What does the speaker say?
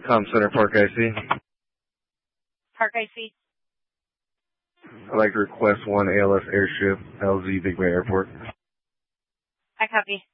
Com Center, Park IC. Park IC. I'd like to request one ALS airship, LZ Big Bay Airport. I copy.